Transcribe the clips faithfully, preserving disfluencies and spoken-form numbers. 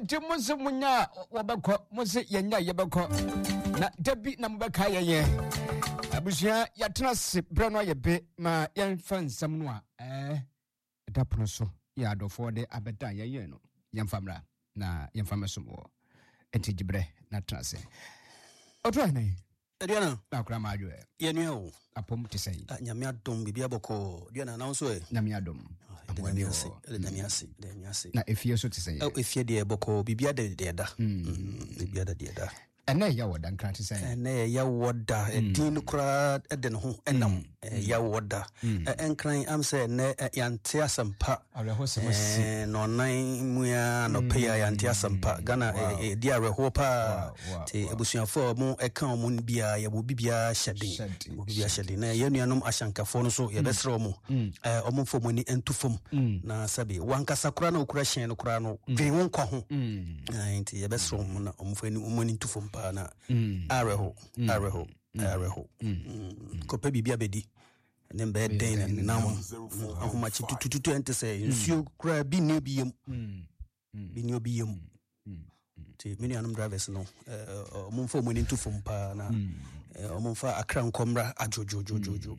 enti musu munya wabako musu yenya yebako na debi na mbeka yeye abusia yatena se brano yebe ma yemfa nsam no a eh dapono so ya adofo de abeda yeye no yemfamra na yemfamesomo enti gibre na trase otwa nei Diana na kura maadwe ye ne o apom tisai nyame adom bibia boko Diana na nso e nyame adom nyame ase nyame ase nyame ase na efie so tisai o efie de boko bibia de de da bibia de de da ene ya woda nkra tisai ene ya woda edin kura ede ne ho enam ya woda enkran am say ne yante asampa areho semasi no nan muya no peya yante asampa Ghana e di areho pa te ebusuafo mu eka mu bia ya bo bibia hyeden bo bibia hyeden na ye nuanom ashankafo no so ye besre omo eh omo fo mu ni entufom na sabe wankasa kura na okura hyen no kura no dwen won kwa ho nti ye besre omo na omo fo ni omo ni entufom pa na areho areho areho kope bibia bedi nembe den na ahoma chi tututu ente say nsuo kura bi ne bi yem bi ne obi yem ti mini anum drivers no eh omumfa omuni ntufom pa na omumfa akra nkomra ajojojojojo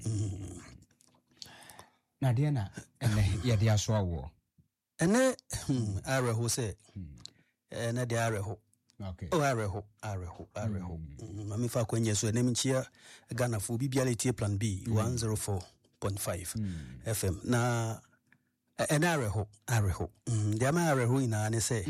na de na ene ye de aso awo ene areho say ene de areho okay oh areho areho areho mami fa kwenye so enem chia Ghana fo bibia letie plan B one oh four point five F M na ene areho areho de ama areho ina ne say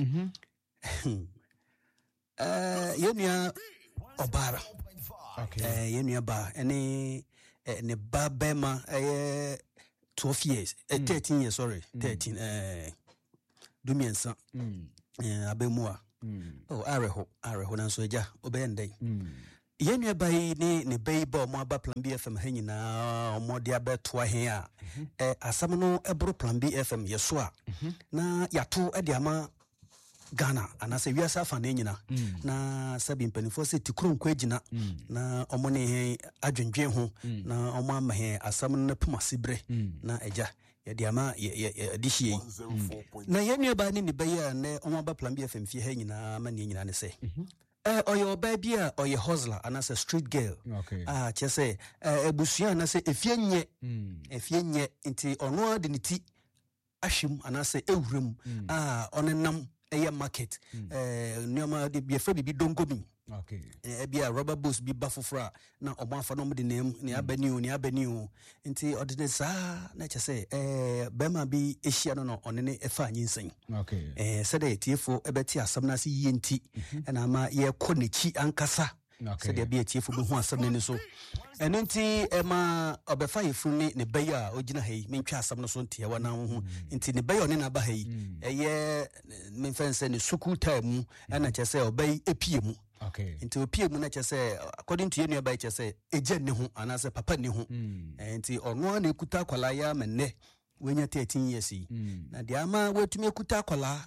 eh yenua obara okay eh yenua ba ene ne ba bema eh twelve years eh thirteen years sorry thirteen eh dumiensa eh abemua oh areho areho na so eja obendai yenua bai ni ne bai ba mo aba plan B F M hanyina mo de abeto hen a eh asam no ebro plan B F M yeso a na yato e de ama Ghana anase wiasa afa na nyina na sabi mpanifo se tikuro nkwa agina na omo ne he adwendwen ho na omo ama he asam no pema sibre na eja ye de ama ye dihie na yenua ba ni ne baya na omo ba plan B F M fie ha nyina ma ne nyina ne se eh oyo ba bia oyo hustler anase street girl okay ah chese eh ebusua anase efie nye efie nye nti ono ade ne ti ahwem anase ewuram ah onenam eye market eh nyoma de bia fa bibi dongo bi okay eh bia rubber boots bi bafofra na omo afa no mo de nem ne abani o ne abani o nti odine sa na chese eh bema bi ehia no no onene efa anyinsen okay eh sede tiefo ebeti asam na se yie nti na ma ye konechi ankasa sede bia tiefo bi ho asam ne so eno nti ema obefa yefunu ne ne baya ogina hei mentwa asam no so nti ya wana ho nti ne baya ne na ba hei eye menfense ne suku time na chese obai epie mu okay nti opie mu na chese according to yenua bai chese eje ne ho anase papa ne ho nti ono na ekuta kwala ya menne wenya thirteen years na de ama wetumi ekuta kwala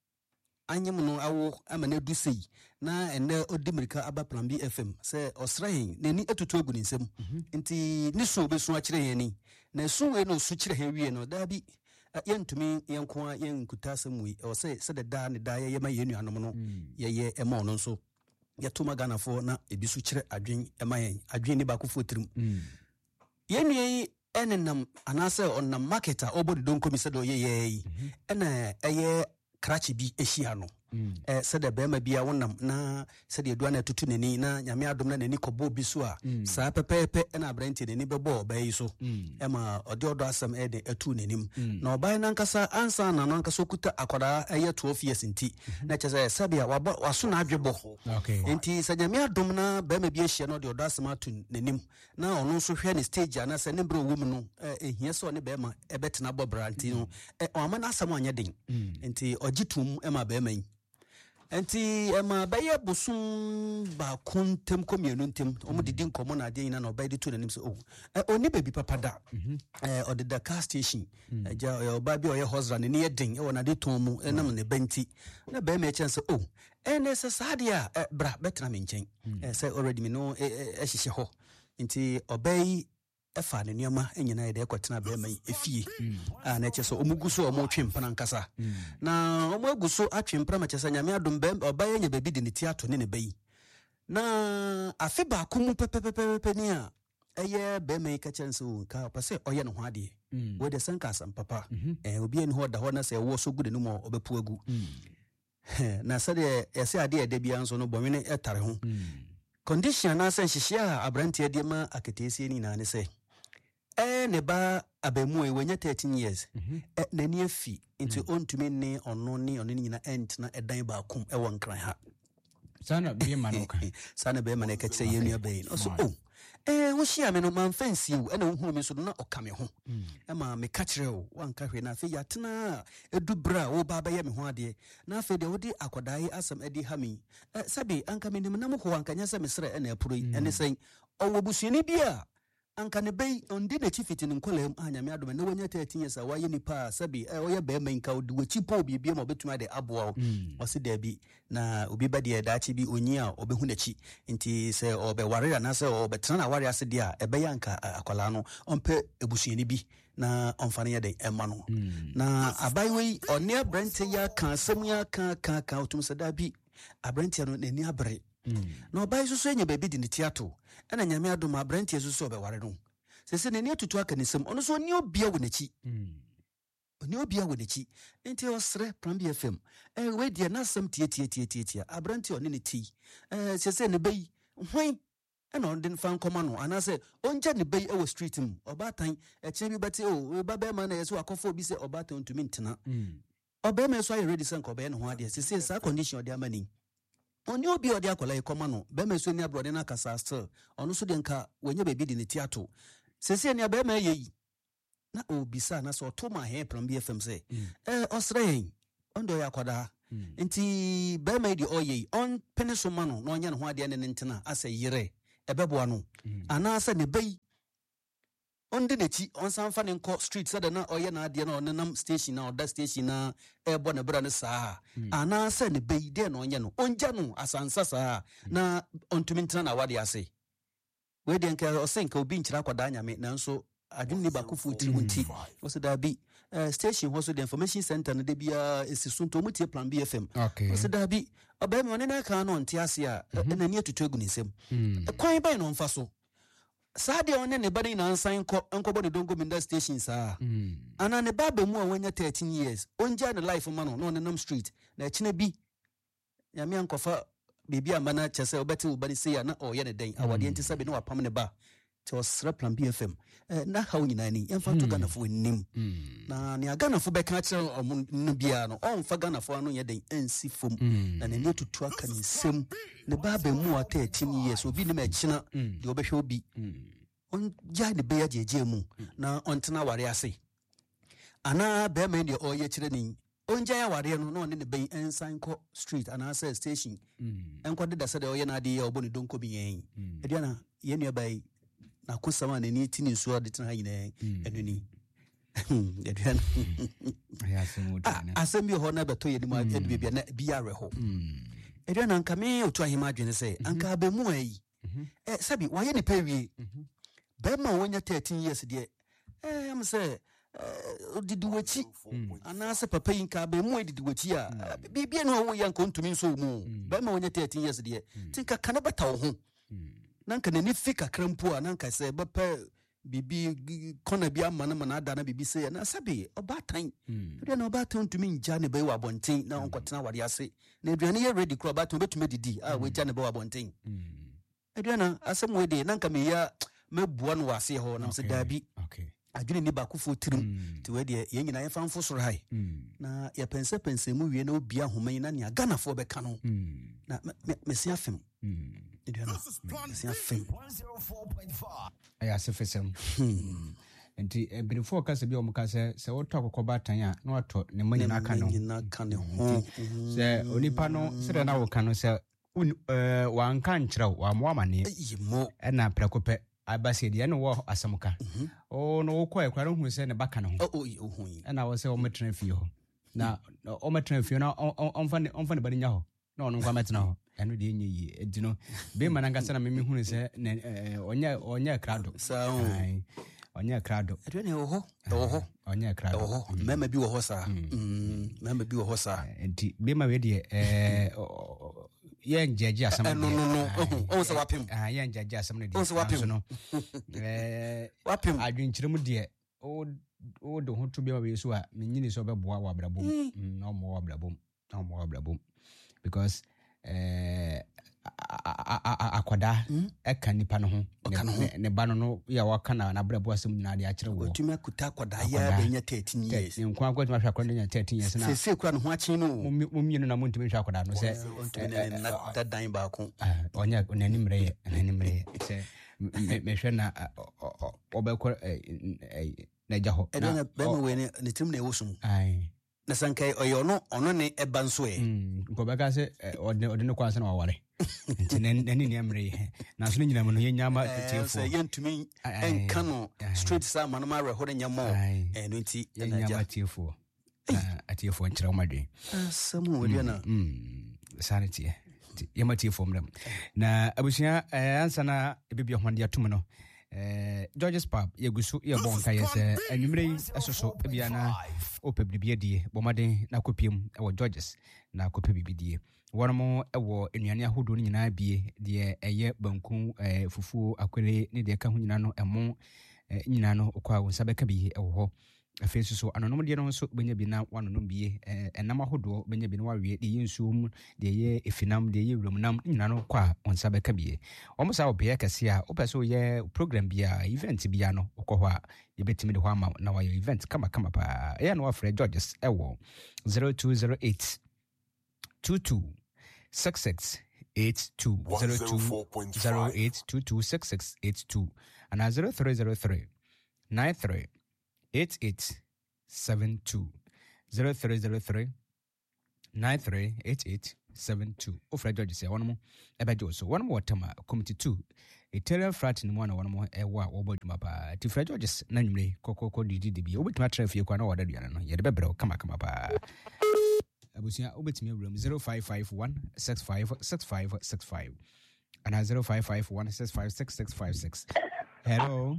anyem no awo amane du sei na ene odimirika aba plan B F M se osrahin neni atutu agu ni nsem nti ni so besu a kire yeni na so we no so kire he wie no da bi yentumi yenko a yenkuta asem wi o se se de da ne da ye ma yenu anom no ye ye e ma no so yetuma Ghana fo na ebisu kire adwen e ma yen adwen ni ba ko fo tirim yenu yi enenam anase onnam marketer obodi don komise do ye ye ena eye krachi bi ehia no eh sede bema bia wonam na sede edua na tutu neni na nyame adom na neni kobo bi so a saa pepepe na abrante neni bebo obai so ema ode odo asem e de atu nenim na obai na nkasa ansa na no nkasa okuta akwada eye twelve years nti na chese sabia wabo waso na adwebo okay nti sa nyame adom na bema bi ehia no de odo asem atu nenim na ono so hwe ne stage ana se ne bro wom no ehia so ne bema ebetena bobra nti no o ama na asem anya den nti ogitum ema bema yi enti ema baye bosun ba kontem komienu ntem omo didi nkomo na ade ina na oba de to nanim se oh oni baby papa da eh odi da car station ja oba bi oye hosra ne ne yedin e wona de ton mu enam ne benti na ba me chance oh ene se sadia bra betra me nchen eh say already me no e hihye ho enti obai ɛfa ne nneɛma nyina yɛ de ɛkɔtena bɛrima yi efie a na ɛkyɛ sɛ ɔmo gu so ɔmo twe mpana nkasa na ɔmo agu so atwe mpana ma kyɛ sɛ nyame adom bɛrima ɔbaa nya baabi de ne ti ato ne ne bɛyi na afe baako mu pɛpɛpɛpɛ ni a ɛyɛ bɛrima yi ka kyɛn sɛ o nka ɔpɛ sɛ ɔyɛ ne ho adeɛ wɔde sɛ nka asɛm papa ɛɛ obi ani hɔ da hɔ na sɛ ɛwɔ so gu ne no mu ɔbɛpu agu na sɛdeɛ yɛsɛ adeɛ ɛda biara nso no bɔnwene ɛtare ho condition anaasɛ nhyehyɛ a aberanteɛ deɛ ma aketeesie ni nyinaa ne sɛ ɛɛ ne ba abamu yi wɔnyɛ thirteen years ɛ n'ani afi nti ɔntumi ne ɔno ne ɔno ne nyinaa ɛntena ɛdan baako ɛwɔ nkran ha sana bɛrima no ka sana bɛrima no ɛka kyerɛ yɛn nua bɛyi ɔso o eh wo hia me no man fancy wo ɛna wo hu me so na ɔka me ho ɛma me ka kyerɛ wo wanka hwe na afei yatena edu bra wo ba ba yɛ me ho ade na afei de wo di akodae asɛm adi ha me eh sabi anka me nim na mo ho anka nya sɛ me srɛ ɛna apuro yi ɛne sɛn ɔwɔ busuani bi a anka ne bɛyi ɔndi n'akyi fiti ne nkɔla mu anyame adom na wanya thirteen years a wayɛ nipa a sabi ɔyɛ bɛrima nka odi w'akyi po biribi ma ɔbɛtumi ade aboa wo ɔse daabi na obi ba deɛ daakye bi onyi a ɔbɛhu n'akyi nti sɛ ɔbɛware anaasɛ ɔbɛtena na aware ase deɛ a ɛbɛyɛ anka akwalaa no ɔmpɛ ebusuani bi na ɔmfa no yɛ de ɛma no na abayewa yi ɔne aberante yi aka asɛm yi aka aka aka ɔtum sɛ daabi aberanteɛ no n'ani abere na ɔbaa yi soso anya baabi de ne ti ato ɛna nyame adom aberanteɛ soso ɔbɛware no sɛ sɛ n'ani atutu aka ne nsɛm ɔno so ɔne obia wɔ n'akyi ɔne obia wɔ n'akyi nti ɔsrɛ Pram B F M ɛɛ wei deɛ n'asɛm tie tie tie tie tie aberanteɛ ɔne ne ti ɛɛ sɛ sɛ ne bɛyi hwan ɛna ɔde nfa nkɔma no anaasɛ ɔngya ne bɛyi ɛwɔ street mu ɔbaatan ɛkyɛn bi bɛte o ba bɛrima na yɛ so akɔfo bi sɛ ɔbaatan ntumi ntena ɔbɛrima so ayɛ ready sɛ nka ɔbɛyɛ ne ho adeɛ sɛ sɛ saa condition ɔde ama ni ɔne obi ɔde akɔla yi kɔma no bɛrima so ni aborɔde no akasa still ɔno so de nka wɔnyɛ baabi de ne ti ato sɛsɛ nea bɛrima yɛ yi na obisa na sɛ ɔto ma hɛ Pram B F M sɛ eh ɔsrɛ yɛn ɔndɔ yɛ akɔdaa nti bɛrima yi de ɔyɛ yi ɔmpene so ma no na ɔnyɛ ne ho adeɛ ne ne ntena asɛ yere ɛbɛboa no anaasɛ ne bɛyi ɔnde n'akyi ɔnsan fa ne nkɔ street sɛde na ɔyɛ n'adeɛ na ɔnenam station na ɔda station na ɛbɔ ne bra no saa anaasɛ ne bɛyi deɛ na ɔnyɛ no ɔngya no asansa saa na ɔntumi ntena na awade ase wei deɛ nka ɔsɛ nka obi nkyerɛ akɔdaa nyame nanso adwene ne baako fo tiri ho nti ɔsɛ daabi station hɔ so the information center no de biara ɛsi so nti ɔmu tie Pram B F M ɔsɛ daabi ɔbɛrima ɔne no aka no ɔnte ase a ɛnani atutu agu ne nsɛm kwan bɛn na ɔmfa so saa deɛ ɔne ne ba no nyinaa nsan nkɔbɔ ne dongo minda station saa anaa ne ba ba mu a wanya thirteen years ɔngya ne life ma no na ɔnenam street na ɛkyena bi nyame ankɔfa biribi ama no kyɛ sɛ wobɛte wo ba no sei a na ɔyɛ ne dɛn awadeɛ nti sɛbe ne wapam ne ba nti ɔsrɛ Pram B F M na haw nyinaa ni yɛmfa to Ghanafoɔ anim na nea Ghanafoɔ bɛka kyerɛ ɔmo no biara no ɔmfa Ghanafoɔ ano yɛ dɛn ansi fam na n'ani atutu aka ne nsɛm ne ba ba mu a thirteen years obi nim akyena deɛ ɔbɛhwɛ obi ɔngya ne bɛyɛ agyegye mu na ɔntena aware ase anaa bɛrima deɛ ɔyɛ kyerɛ ne ɔngya awareɛ no na ɔne ne bɛyi ɛnsan kɔ street anaasɛ station ɛnkɔ deda sɛ deɛ ɔyɛ n'adeɛ a ɔbɔ ne donko bi yɛn aduana yɛn nua bɛyi na kosama na n'ani ti ne nsuo de tena ha nyinaa ɛno ni aduana asɛm bi hɔ na bɛtɔ yɛ ne mu ɛde baabi na bi arɛ hɔ aduana nka me otu ahema adwene sɛ anka abɛmu a yi ɛ sɛbi wayɛ nipa wie bɛrima a wɔnya thirteen years deɛ ɛ am sɛ didi wakyi anaasɛ papa yi nka abɛmu a didi wakyi a biribia no a wɔyɛ nka ɔntumi nso mu bɛrima a wɔnya thirteen years deɛ nti nka ka ne bɛta wo ho na nka n'ani fi kakra mpo a na nka sɛ bɛpɛ bibi kɔna bi ama no ma na ada na bibi sɛ na sɛbe ɔbaatan ɛdeɛ na ɔbaatan ntumi ngya ne bɛyi wɔ abɔnten na ɔnkɔtena awade ase na aduane yɛ ready kora ɔbaatan ɔbɛtumi adidi a wɔagya ne bɛ wɔ abɔnten ɛdeɛ na asɛm wei de na nka meyɛ mɛboa no wɔ aseɛ hɔ nam sɛ daabi adwene ni baakofo tirim nti wei deɛ yɛn nyinaa yɛmfa mfo soro hae na yɛpɛnsɛpɛnsɛ mu wie na obia ahoma yi na nea Ghanafoɔ bɛka no na mɛse afem mɛse afem ɛyɛ asefesɛm nti ebirifoɔ kasa bi ɔmo kasa sɛ wotɔ akɔkɔ baatan a na watɔ ne mo nyinaa ka no sɛ onipa no sɛdeɛ na woka no sɛ wanka nkyerɛw wammoa amanneɛ ɛna prɛko pɛ abase deɛ ne wɔ asɛm ka o no wokɔ ekwa no hu sɛ ne baka ne ho ɛna wɔ sɛ ɔmɛtena fie hɔ na ɔmɛtena fie na ɔmfa ne ɔmfa ne ba nya hɔ no no kwa metna ho eno de enye yi enti no be mananga sana me hunu se onya onya krado sa onya krado adwene wo ho wo ho onya krado wo mema bi wo ho sa mm mema bi wo ho sa enti be ma we de eh ye njeje asam de no no no o so wapem ah ye njeje asam de o so wapem no eh wapem adwenkyerem de o o do ho to be ma be so a menyini so beboa wa brabom no mo wa brabom no mo wa brabom because eh akwada eka nipa no ho ne ba no no ya waka na na brabo asem nyina de akere wo otuma kuta akwada ya benya thirteen years ne nko akwada ma hwa akwada nya thirteen years na se se kura no ho akyen no mummienu na muntumi hwa akwada no se na dadan ba ko onya onani mre onani mre se me hwe na obekọ na jaho na be ma we ne tim na ewosum ai na sankai oyo no ono ne eba nso e nko beka se ode ne kwanse na waware nti nani ne amre na so nyina mo no yenya ma tiefo se yentumi enka no straight sa ma no ma re ho de nyamo e no nti yenya ma tiefo atiefo nkyerɛ omadwen asamu wodi na mm sanity yema tiefo mram na abusia ansa na ebibia hwande atum no eh George's Pub yegusu ye bonka yese anwumre esoso ebia na opebibie die bomaden na kopiem ewo George's na kopebibidie wonomo ewo enuane ahodo ni nyina bie de eye banku eh fufuo akwere ne de ka ho nyina no emo nyina no okwa wonsa beka bi ewo ho afesu so anonom de no so benya bi na wanonom bie enam ahodo benya bi na wawe de yinsuom de ye efinam de ye wromnam nyina no kwa wonsa beka bie omo sa obia kase a opeso ye program bia event bia no okọ ho a ye betimi de ho ama na wa event kama kama pa e na wa Fred Georges ewo zero two zero eight two two six six eight two zero two zero eight two two six six eight two and zero three zero three nine three eight eight seven two zero three zero three nine three eight eight seven two. Ofra George say one more ebejo so one more tema committee two Italian frat ni mwana one more ewa oboduma pa ti Fred George na nwumre kokoko didi dibi obetuma trafie kwa na wada duana no ye de bebre kama kama pa abusia obetumi awuram zero five five one six five six five six five and zero five five one six five six six five six. Hello.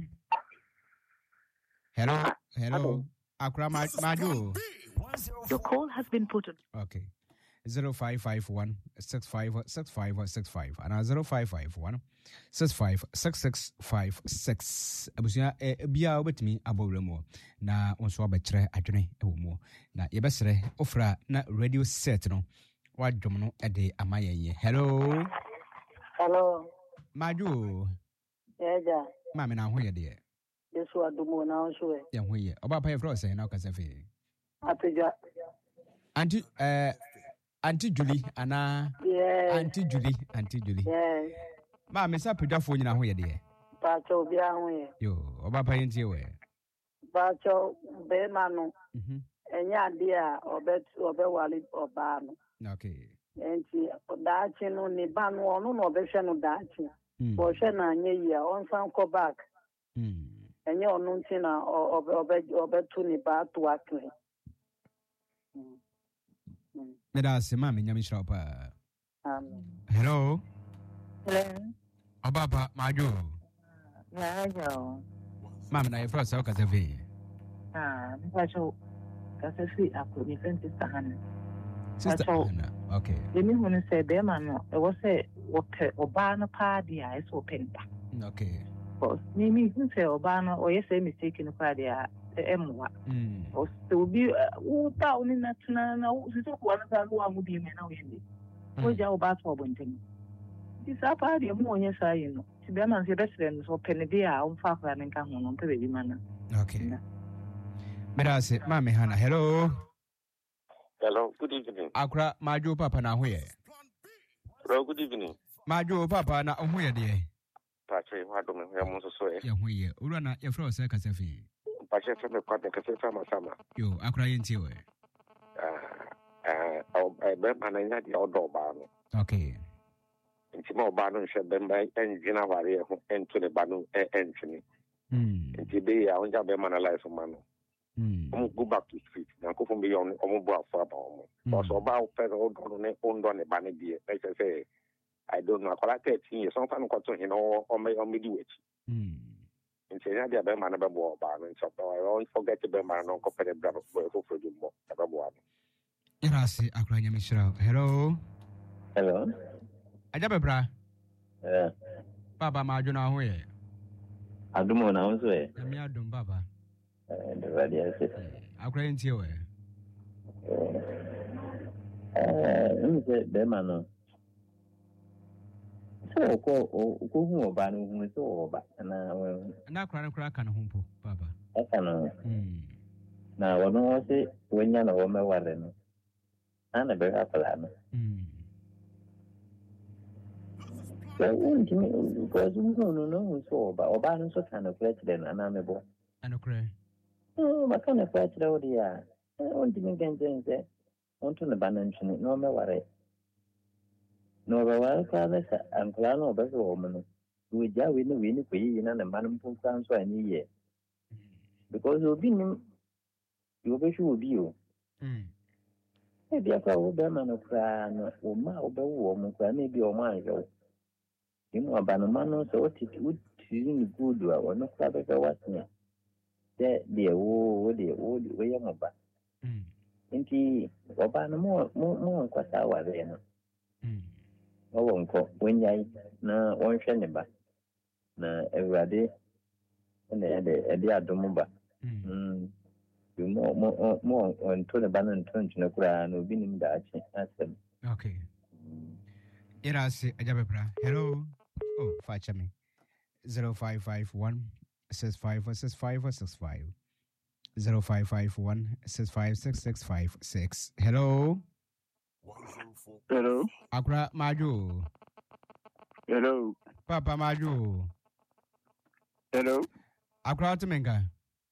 Hello, hello. Akra Maju. Your call has been put on. Okay. Zero five five one six five six five six five and zero five five one six five six six five six. Abusia bia obetimi abowremo na onso abekere adwene ewomo na yebesere ofra na radio set no wadwom no ede amayenye. Hello. Hello. Maju. Eja. Mama na ho ye de. Yesu adumo na onso e. Ye ho ye. Oba pa ye fro say na okasa fe. Apeja. Anti eh Auntie Julie ana yes. Auntie Julie Auntie Julie yes ma me sa pedafo nyina ho ye de pa cho bia ho ye yo oba pa yentie we pa cho be ma no mhm enya de a obet obe wali oba no okay enti daachi no ni ba no ono no obe hwe no daachi bo hwe na anye yi a on san ko back mm enye ono nti na obe obe obe tu ni ba to akre Meda se ma me nyame shira pa. Amen. Hello. Hello. Ababa Maju. Na jo. Ma me na e fro sa ka se fe. Ah, pa cho ka se fi akuri fenti sahana. Sister Anna. Okay. Demi hunu se be ma no e wo se wo pe oba no pa dia e so penta. Okay. Because me me hunu se oba no o ye se mistake no pa dia emwa mm o so bi u ta oni na tuna na u so ko na ta lo amu bi me na o yende o ja o ba to obonten di sa pa de mu onye sa yi no ti be man se be sere no so pene bi a o fa fa nka ho no pe be mana. Okay. Meda se ma me hana. Hello. Hello, good evening. Akra Maju papa na ho ye. Hello, good evening. Maju papa na ho ye de. Pache wa do me ho mo so so e. Ye ho ye. Ura na ye fro sa ka se fe. Pache fe me kwa de ka se sama sama. Yo, akra yentie we. Ah eh o be mananya di odo ba no. Okay. Nti ma oba no hwe be mba enjina ware ho ento ne ba no e entini. Mm. Nti be ya onja be manalize ma no. I'm go back to street. Now go from beyond I'm go for about because about federal government owned on the banner beer. Like I say, I don't know. I thirteen years. Sometimes got to you know or may or may do it. In China, they are man about war ban and so I don't forget the man on company brother for you more about one. Irasi akranya mishra. Hello. Hello. Ajabebra. Eh. Baba majuna hoye. Adumo na unso e. Ami adum baba. Eh, the radio set. Akranya ntiwe. Eh, nse be ma no. So ko ko hu oba no hu so oba na we. Na akranya kra ka no humpo baba. Aka no. Mm. Na wono se wenya na wo meware no. Ana be ha pala no. Mm. So unti because no no no so oba oba no so kind of president ana mebo. Anokre. Oh, ma kana president odi ya. Unti ngenje nse. Onto ne bananchini no meware. No ba ka na sa ankla no ba so mo no. We ja we no we ni ko yi na na man pu kan so ani ye. Because obi ni you be sure obi o. Mm. E bia ka wo be ma no kra no o ma o be wo mo kra na bi o ma yo. Imu abano ma no so oti oti ni good wa wo no kra be ka watne. De de wo wo de wo we ya mo ba. Mm. Nti oba no mo mo mo nkwata wa be no. Mm. Owo nko wenyai na wonhwe ne ba na ewurade na ede ede adom ba mm mo mo mo onto ne ba no ntonto ne kura na obi nim da ache asem. Okay. Irasi ajabebra. Hello. Oh, facha me. zero five five one six five six five six five zero five five one six five six six five six. Hello. Hello. Akra Maju. Hello. Papa Maju. Hello. Akra Tumenga.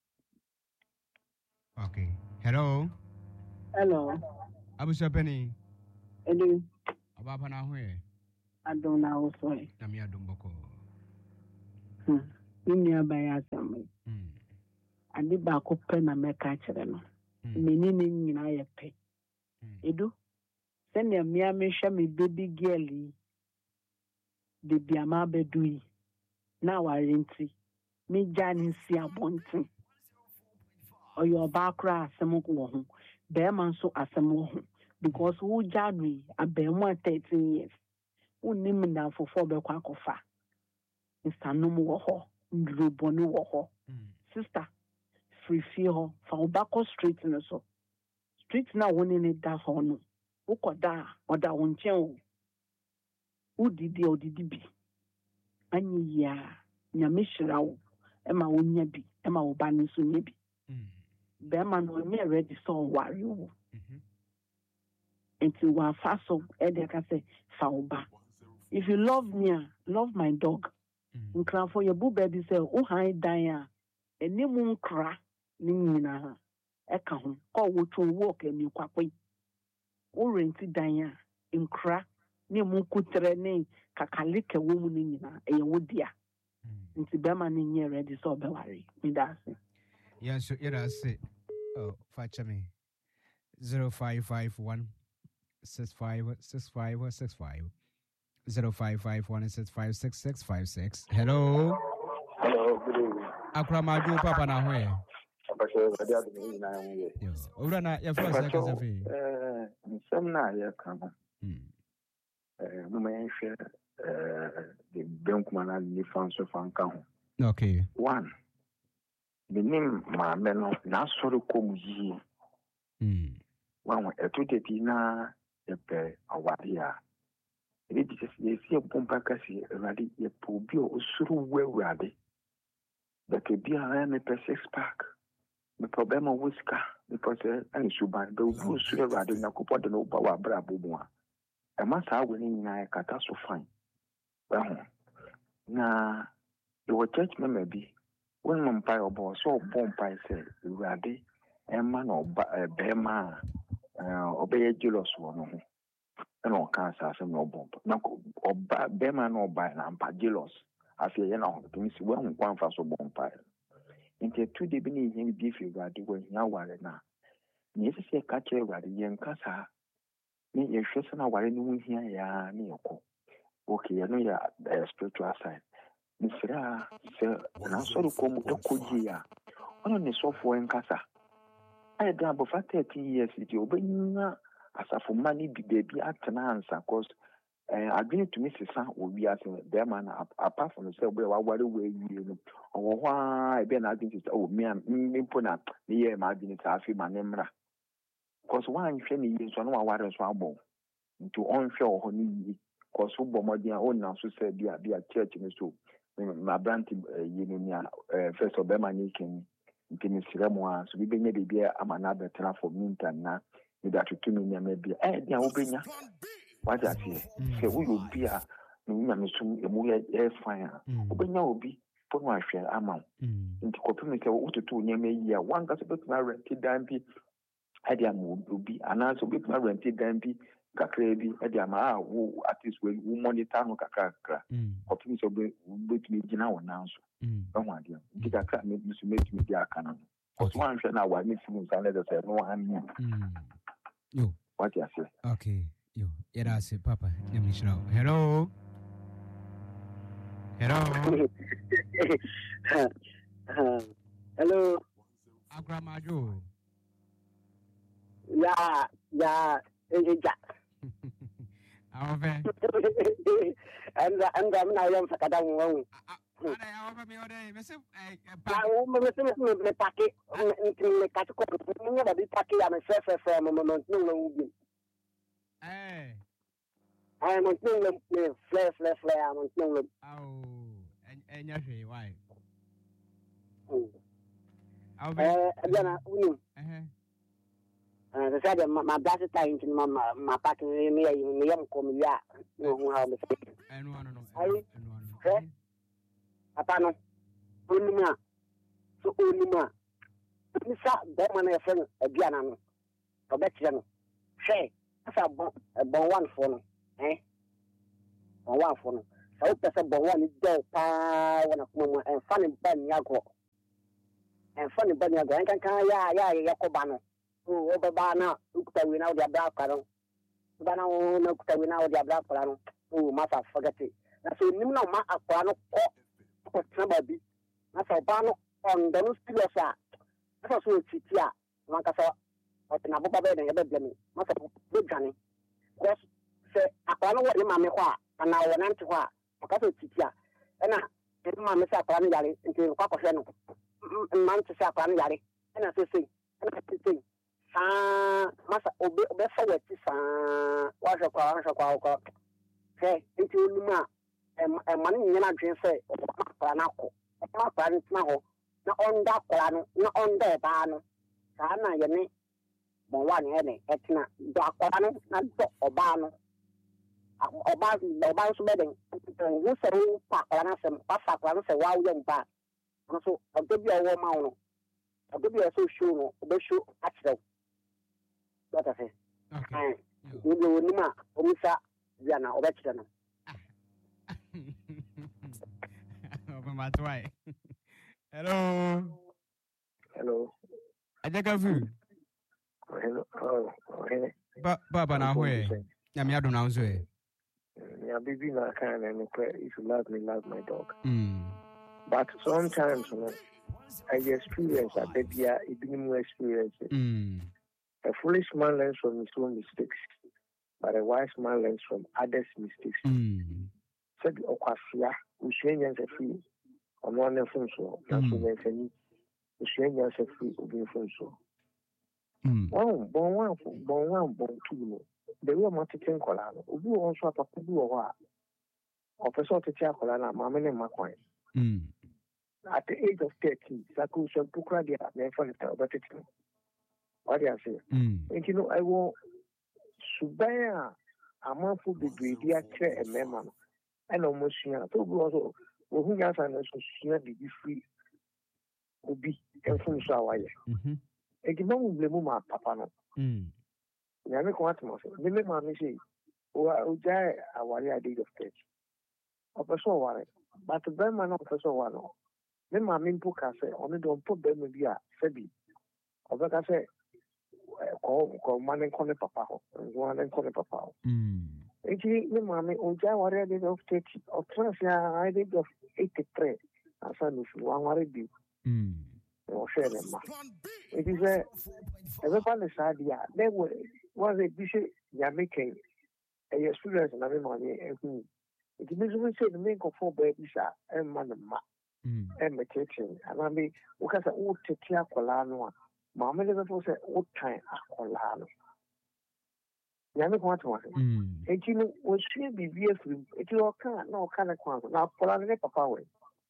Okay. Hello. Hello. Abusa Penny. Hello. Ababa na hwe. Adona also. Na mi adomboko. Hmm. Ni abaya samai. Hmm. Ade ba ko pe na meka kire no. Meni ni nyina ye pe. Edu. Send me a me share me baby girl yi. Baby ama bedu yi. Na warranty. Me jani si abontin. Oyo ba kra asem ko ho. Be man so asem ho. Because who jadri abemu thirteen years. Unim na fofo be kwa kofa. Insanum wo ho, ndrobonu wo ho. Sister, free fee ho, fa obako street no so. Street na woni ni da ho no. Ukoda, oda wonchen o. Udidi odidi bi. Anyi ya, nyame hira wo. Ema wonya bi, ema wo ba ni so nya bi. Be ma no nye ready so worry wo. Until one fast so Edeka say Fauba. If you love me, love my dog. Nkran for your boo baby say, oh hi Daya. And ni moon cra nina. Eka home. Call wo to walk and you quack. O renti Daya. In cra ni moon kutre ne kakalike woman nina. A wodia. Until Bema ni ready so be worry. Me that's it. Yes, so it has it. Oh, fetch me. Zero five five one. Six five six five six five zero five five one six five six six five six. Hello. Hello. Good evening. Akra Maju Papa na hwe. Papa so ready at the na hwe. Yo. Ora na ya fwa sa kasa fe. Eh, nsem na ya kama. Hmm. Eh, no me nhwe eh the benkuma na ni fan so fan ka ho. Okay. One. The name ma me no na soro kom yi. Hmm. One etuteti na epe awadia. It is a see pompa kasi radi ye pobio usuru wewade. But to be a me per six pack. The problem of whisker because any suban do usuru radi na kupo de no bawa bra bumwa. A massa winning na catastrophe. Well, na your church maybe when Mumpai or boss so pompa say radi a man or bema. Obey jealous one. And all cancer, some no bomb. No, or Bema no by an ampa jealous. I feel you know, to miss one one for so bonfire. Into two day beneath him be if you got the way now were now. Yes, a catcher were the young cassa. Me, you're sure some are wearing here, ya, me, okay, I know your spiritual side. Mister, sir, and I saw the come to Kujia. On the software in Casa. I had done for thirty years, it will be as a for money be baby at an answer, cause I didn't to Missus Son will be asking them apart from the cell where I were away, you know, or why Ben I think it's oh, me and me put up the year, imagine it's a few my name. Cause one shiny years on one water swamble to onshore honey, cause who bomb their own now, so said, be a church in the soup. My brand, you know, first of them, I need him. Nti siramu so bi benya bibia ama na betena for meantime na me da tutu me nya bia eh dia wo benya what I say say wo yo bia no nya me sum emu ye fine wo benya obi for no ahwe ama nti kopi me say wo tutu nya me yi a wan ga so betena rent dan bi e dia mo obi ana so betena rent dan bi kakra bi e dia ma wo at least we monitor no kakra kakra kopi me so betumi gina wo nan so don't want you. Did I can't make you make me the canon? Because one should now, I need to move and let us say, no, I'm you. What you say? Okay, you. Yeah, I say, Papa. Let me show. Hello. Hello. Hello. Grandma Joe. Yeah, yeah, yeah. I'm very. And I'm going to have a one. I offer me all day, Mister I will be packing into the category. Never be packing. I'm a surfer for a moment. No, eh, I am on no flare, flare, flare. I'm on no. Oh, and you're why? I'll be uh, the side of my brother time to my packing me, a young coming. No, how to say. And one, no, Apano, Unima, so Unima, Missa, Berman, a friend, a Gianano, a Betjan, say, that's a bon one for eh? On one for so that's a bon one is there, one of them, and funny Ben Yago, and funny Ben Yago, and can ya, ya, Yakobano, who Obabana, look at without their black canoe, Bano, look at without their black canoe, who must have forgot it. That's a Nimno Ma Aquano. Somebody, that's a ban on the studios. That's also a city. Mancasa, or the Naboba and the Blemmy, must have good Johnny. Because, say, I don't know what the mamma and now an empty wa, because it's city. And I didn't mamma say Yari into Papa Seno, Manchester Yari, and I say, and I say, ah, Master Obe forward to San, was a car, say, into Luma. And money in your dream say, Planaco, not planning now, not on that plan, not on the ban. Sana, your name, but one any, etna, dark plan, not Obano. About the bounce wedding, who say, Papanas and Papa say, wow, young back. Also, I'll give you a woman. I'll give you a so sure, be sure, actually. What I say? Okay. You do Nima, Omisa, Diana, or Betchana. Open my twice. Hello. Hello. I take a view. Hello. Oh, okay. But Baba, now where? I'm here to now say. Yeah, baby, I can and if you love me, love my dog. Mm. But sometimes, you know, I experience a baby, a new experience. Mm. A foolish man learns from his own mistakes, but a wise man learns from others' mistakes. Mm. Said Okwafia, Ushian Yasafi, on one of them so, National Fanny, Ushian Yasafi, Ubin Fonso. Oh, bon one, bon one, bon two. The real Martin Colano, who also a Papu or of a sort of Chacolana, Mamma and Macoin. At the age of thirty, Saku shall book radio, never but it's what I say. And you know, I will Subaya, a month will be greedy, a chair and member. And almost here, so also, who has an associate be free, will be and from Shawaya. A given will blame my papa. Never quite much. The mamma say, oh, I our idea of church. Of a so worry, but the Berman of a so one. me maame mpo ka sɛ ɔno deɛ ɔmpo bɛrima bi a sɛbi ɔbɛka sɛ kɔ kɔ ma ne nkɔ ne papa hɔ nso ne nkɔ ne papa hɔ nti me maame ɔgya aware at the age of thirty ɔtena se a at the age of eighty-three asa no fi wanware bi ɔhwɛ ne mma nti sɛ ɛbɛba ne saa deɛ a na wɔn sɛ bi sɛ nyame kɛn ɛyɛ students na me maame ɛhu nti me nso me sɛ ne me nkɔfo baa bi saa ɛmma ne mma ɛmmɛkyerɛkyerɛ anaa me woka sɛ wotete akwadaa no a maame de bɛfo sɛ wotan akwadaa no nyame kɔn atema ase nti no wɔsua biribi afiri mu nti ɔka na ɔka ne kwan so na akwadaa no ne papa wɔ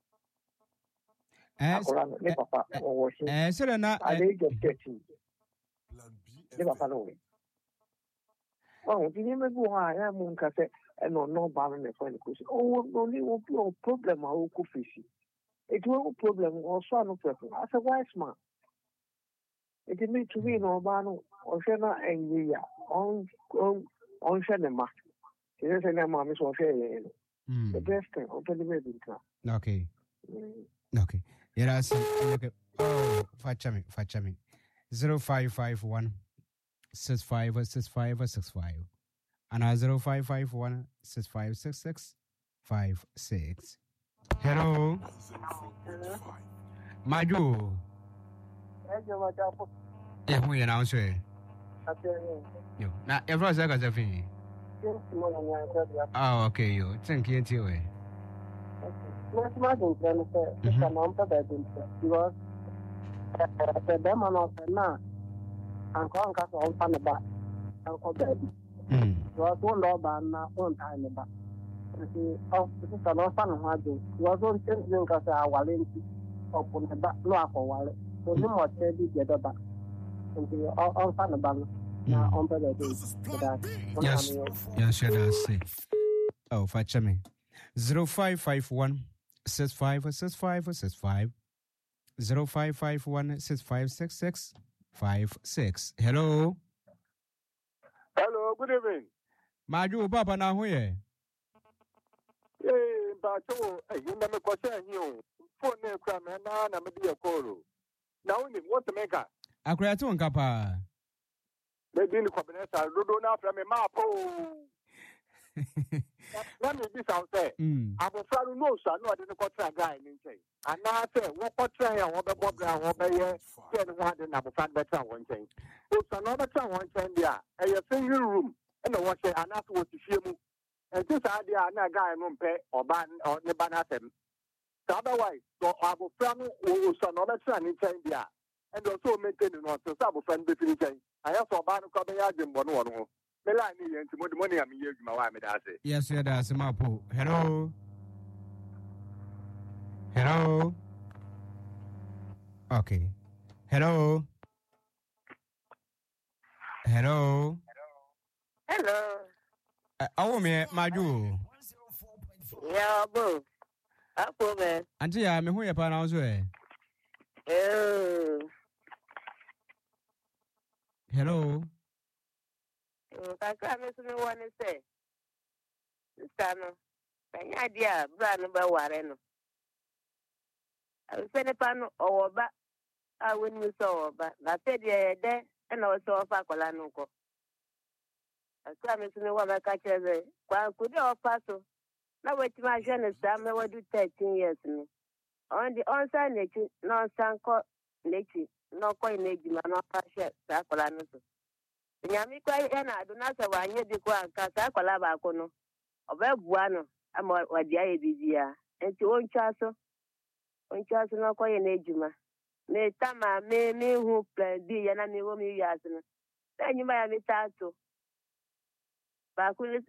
akwadaa no ne papa wɔwɔ he at the age of thirteen ne papa no wɔ ɔho nti nneɛma bi wɔ hɔ a ɛyɛ mo nka sɛ ɛna ɔno ɔbaa no ne fa ne kɔsi ɔwɔ ɔne obi ɔ problem a ɔkɔ fesi nti wɔwɔ problem ɔsɔ ano pɛpɛ asɛ wise man nti me to me na ɔbaa no ɔhwɛ na ɛnyɛ yi a ɔnhwɛ ne ma ɛsɛ sɛ ne maame sɛ ɔhwɛ yɛn no the best thing ɔmpɛ ne baabi ntena okay okay yɛrɛ ase okay oh facha me facha me zero five five one six five six five six five and uh, zero five five one six five six six five six. Hello. Hello. Maju. Yeah, who you now say? Yo, now everyone's like a thing. Oh, okay, you thank you to it. Most imagine them say, "It's a month of bedroom because the them are not now." Uncle Uncle all on the back. Uncle baby. Mm. Was one love and one time the back. Oh, this is an orphan of Hadu. Was on ten because I was in upon the back block or wallet. So no more teddy get back. And the orphan of Ban now on the day. Yes, yes, yes. Oh, fetch me. Zero five five one six five six five six five. Zero five five one six five six six. Five six. Hello. Hello. Good evening. Maju Papa na huye. Hey, Bato. Hey, you never question you. Phone name cram na na me be a call. Now ni what to make? Akura tu nkapa. Maybe ni kwabena rodo na from me mapo. Let me be sound say. Abofra no so no de ko tra guy ni nchen. Ana say wo ko tra ya wo be bobra wo be ye ten one de na abofra be tra won nchen. O so no be tra won nchen dia. E ye single room. E no wo say ana so wo tifie mu. E ti sa dia na guy no mpe oba ne ba na tem. So otherwise so abofra no o so no be tra ni nchen dia. And also maintain no so abofra no be fi nchen. Aya so oba no ko be ya jimbo no wo no. Yes, yeah, that's my pool. Hello. Hello. Okay. Hello. Hello. Hello. Oh, me, Maju. Yeah, boo. Apple man. Auntie, I'm who you're pronouncing. Oh. Hello. Kakra me so me won say sister no kanya dia bra no ba ware no se ne pa no owoba a woni so owoba na te de de na o so ofa kola no ko kakra me so me wa ma ka cheze kwa ku de ofa so na weti ma hwe ne sa me wadu thirteen years no on the on sa ne chi no san ko ne chi no ko ne ji ma no fa hwe sa kola no so nyami kwa yana aduna se wanye di kwa nka sa kwala ba ko no obebua no ama wadi aye bibia enti oncha so oncha so no koye na ejuma me tama me me hu plan bi yana me wo me wiase no enyi ma ya me tato ba ku